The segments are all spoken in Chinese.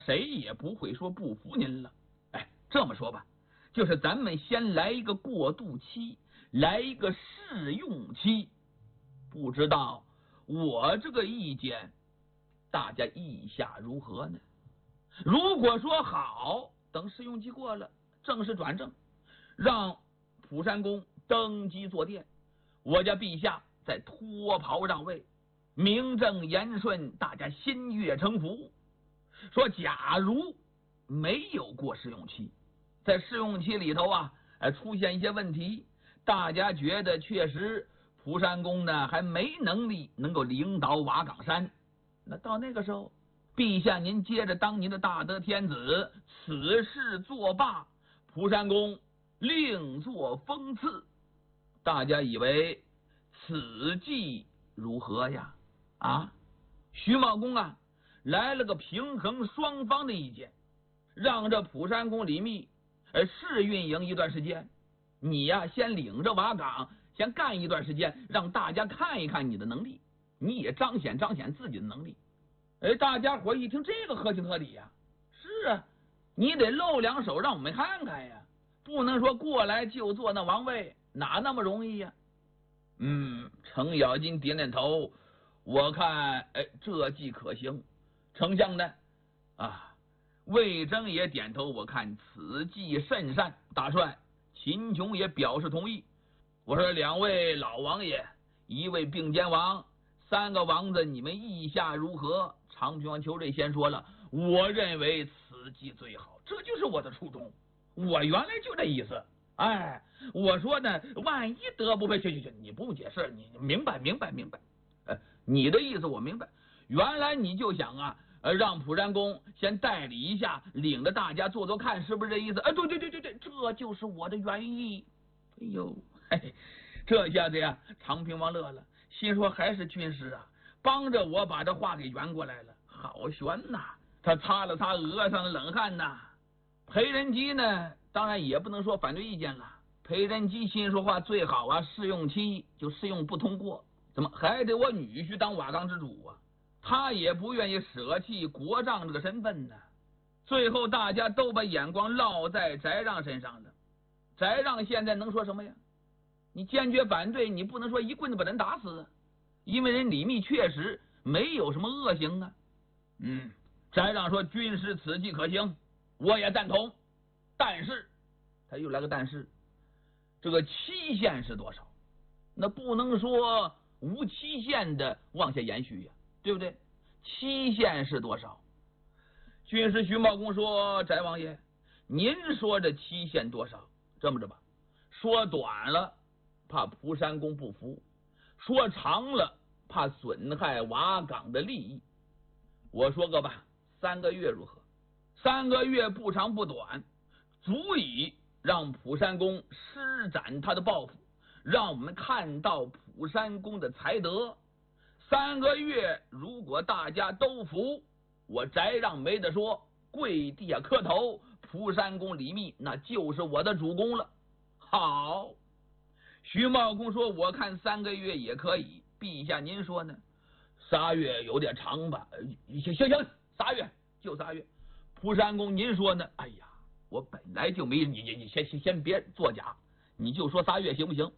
谁也不会说不服您了。哎，这么说吧，就是咱们先来一个过渡期，来一个试用期。不知道我这个意见，大家意下如何呢？如果说好，等试用期过了，正式转正，让蒲山公登基坐殿，我家陛下再脱袍让位，名正言顺，大家心悦诚服。说假如没有过试用期，在试用期里头啊，出现一些问题，大家觉得确实蒲山公呢还没能力能够领导瓦岗山，那到那个时候，陛下您接着当您的大德天子，此事作罢，蒲山公另作封赐。大家以为此计如何呀？啊，徐茂公啊来了个平衡双方的意见，让这蒲山公李密试运营一段时间，你呀先领着瓦岗先干一段时间，让大家看一看你的能力，你也彰显彰显自己的能力。大家伙一听这个合情合理呀，是啊，你得露两手让我们看看呀，不能说过来就坐那王位，哪那么容易呀？程咬金点点头，我看这计可行。丞相呢？魏征也点头，我看此计甚善。大帅秦琼也表示同意。我说两位老王爷，一位并肩王，三个王子，你们意下如何？长平王裘瑞先说了，我认为此计最好，这就是我的初衷，我原来就这意思。我说呢，万一得不配，去，你不用解释，你明白。你的意思我明白，原来你就想让蒲山公先代理一下，领着大家做看，是不是这意思？对，这就是我的原意。哎呦，这下子呀，长平王乐了，心说还是军师啊，帮着我把这话给圆过来了，好悬呐！他擦了擦额上的冷汗呐。裴仁基呢，当然也不能说反对意见了。裴仁基心说话最好啊，试用期就试用不通过，怎么还得我女婿当瓦岗之主啊？他也不愿意舍弃国丈这个身份呢。最后大家都把眼光落在翟让身上了。翟让现在能说什么呀？你坚决反对，你不能说一棍子把人打死，因为人李密确实没有什么恶行啊。翟让说军师此计可行，我也赞同，但是他又来个但是，这个期限是多少？那不能说无期限的往下延续呀，对不对？期限是多少？军师徐茂公说，翟王爷，您说这期限多少？这么着吧，说短了怕蒲山公不服，说长了怕损害瓦岗的利益。我说个吧，3个月如何？3个月不长不短，足以让蒲山公施展他的抱负，让我们看到蒲山公的才德。3个月如果大家都服，我翟让没得说，跪地下磕头，蒲山公李密那就是我的主公了。好，徐茂公说，我看3个月也可以，陛下您说呢？3月有点长吧？行，3月就3月。蒲山公您说呢？哎呀，我本来就没你先别作假，你就说3月行不行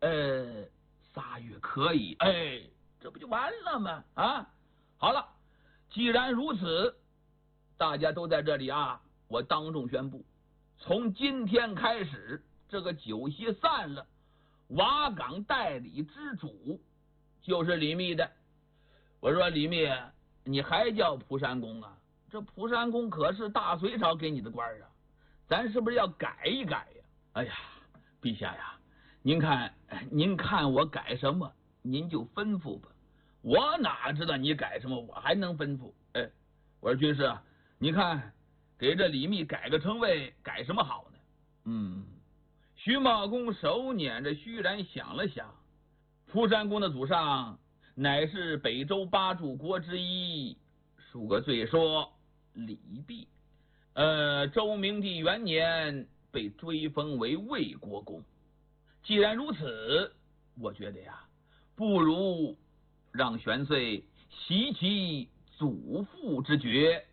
？3月可以，这不就完了吗？好了，既然如此，大家都在这里我当众宣布，从今天开始，这个酒席散了，瓦岗代理之主就是李密的。我说李密，你还叫蒲山公啊？这蒲山公可是大隋朝给你的官啊，咱是不是要改一改呀？哎呀，陛下呀，您看我改什么，您就吩咐吧。我哪知道你改什么，我还能吩咐？我说军师啊，你看给这李密改个称谓，改什么好呢？徐茂公手捻着虚髯想了想，蒲山公的祖上乃是北周8柱国之一，恕个罪说李泌。周明帝元年被追封为魏国公。既然如此，我觉得呀，不如让玄岁袭其祖父之爵，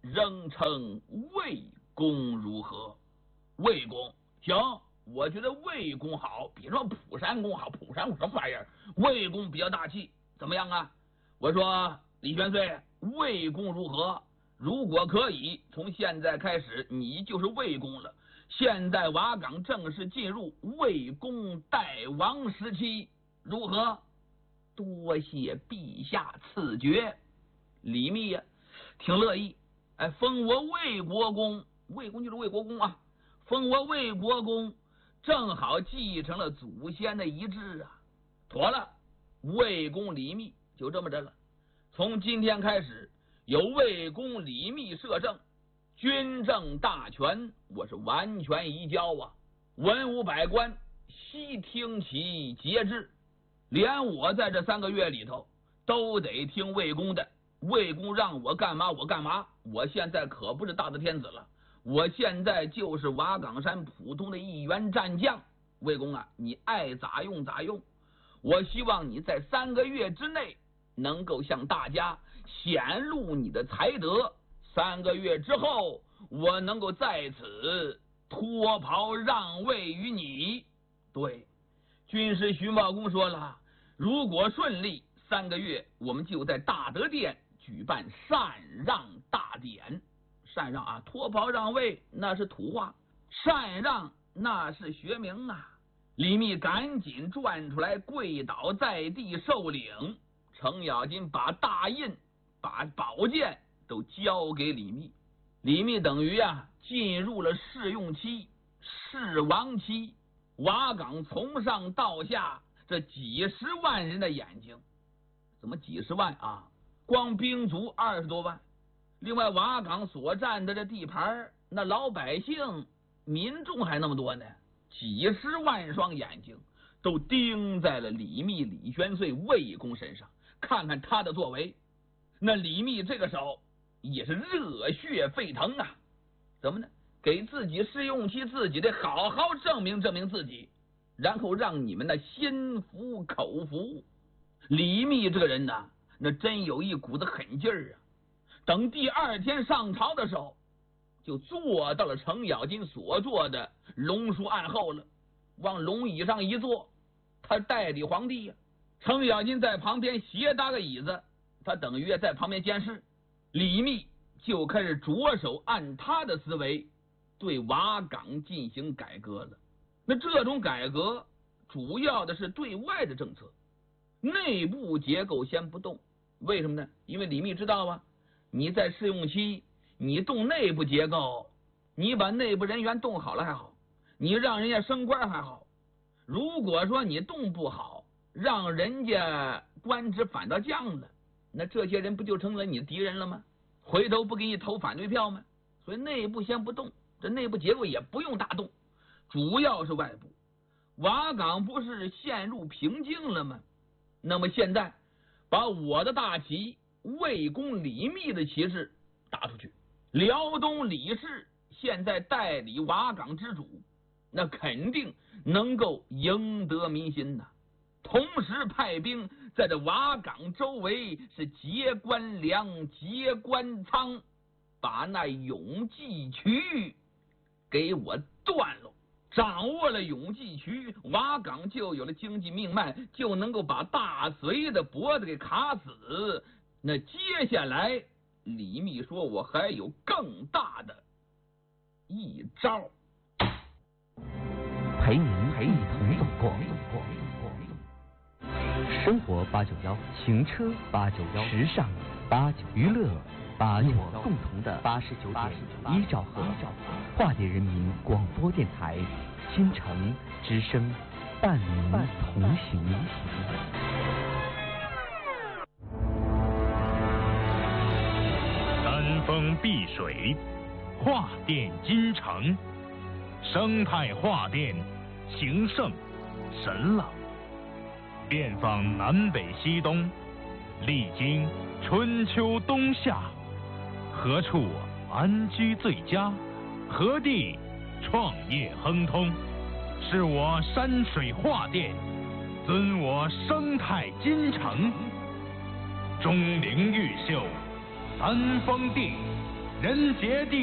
仍称魏公如何？魏公行，我觉得魏公好，比说蒲山公好。蒲山公什么玩意儿？魏公比较大气，怎么样啊？我说李玄岁，魏公如何？如果可以，从现在开始你就是魏公了。现在瓦岗正式进入魏公代王时期，如何？多谢陛下赐爵。李密呀，挺乐意，封我魏国公，魏公就是魏国公啊，封我魏国公，正好继承了祖先的遗志啊。妥了，魏公李密就这么着了。从今天开始，由魏公李密摄政，军政大权我是完全移交啊，文武百官悉听其节制，连我在这3个月里头都得听魏公的。魏公让我干嘛我干嘛，我现在可不是大的天子了，我现在就是瓦岗山普通的一员战将。魏公啊，你爱咋用咋用，我希望你在3个月之内能够向大家显露你的才德，3个月之后我能够在此脱袍让位于你。对，军师徐茂公说了，如果顺利，3个月我们就在大德殿举办禅让大典。禅让啊，脱袍让位那是土话，禅让那是学名啊。李密赶紧转出来，跪倒在地受领。程咬金把大印把宝剑都交给李密，李密等于进入了试用期、试王期。瓦岗从上到下这几十万人的眼睛，怎么几十万啊？光兵卒20多万，另外瓦岗所占的这地盘，那老百姓民众还那么多呢，几十万双眼睛都盯在了李密李玄岁魏公身上，看看他的作为。那李密这个时候也是热血沸腾啊，怎么呢？给自己试用期，自己得好好证明证明自己，然后让你们的心服口服。李密这个人呢，那真有一股子狠劲儿啊。等第2天上朝的时候，就坐到了程咬金所坐的龙书案后了，往龙椅上一坐，他代理皇帝呀。程咬金在旁边斜搭个椅子，他等于在旁边监视。李密就开始着手按他的思维对瓦岗进行改革了。那这种改革主要的是对外的政策，内部结构先不动。为什么呢？因为李密知道啊，你在试用期你动内部结构，你把内部人员动好了还好，你让人家升官还好，如果说你动不好，让人家官职反倒降了，那这些人不就成了你的敌人了吗？回头不给你投反对票吗？所以内部先不动，这内部结构也不用大动，主要是外部。瓦岗不是陷入平静了吗？那么现在把我的大旗魏公李密的旗帜打出去，辽东李氏现在代理瓦岗之主，那肯定能够赢得民心呐。同时派兵在这瓦岗周围是截关粮、截关仓，把那永济渠给我断了。掌握了永济渠，瓦岗就有了经济命脉，就能够把大隋的脖子给卡死。那接下来李密说我还有更大的一招， 陪您一同走过生活891，行车891，时尚891，娱乐891，共同的89.1兆赫，化蝶人民广播电台，京城之声，伴您同行。 山峰碧水，画电金城，生态画电，形胜神朗。遍访南北西东，历经春秋冬夏，何处安居最佳？何地创业亨通？是我山水画电，尊我生态金城。钟灵毓秀，三峰地， 人杰地